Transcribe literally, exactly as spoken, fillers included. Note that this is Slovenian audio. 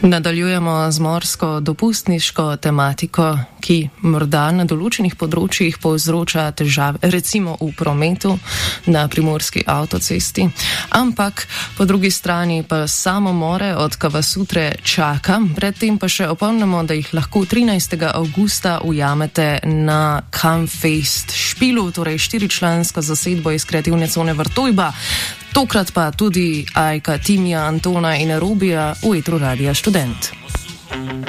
Nadaljujemo z morsko dopustniško tematiko, ki morda na določenih področjih povzroča težave, recimo v prometu na primorski avtocesti, ampak po drugi strani pa samomore od Kavasutre čaka, predtem pa še opomnimo, da jih lahko trinajstega avgusta ujamete na Campfest Špilu, torej štiričlansko zasedbo iz kreativne cone Vrtojba. Tokrat pa tudi Ajka, Timija, Antona in Robija v etru Radia Študent.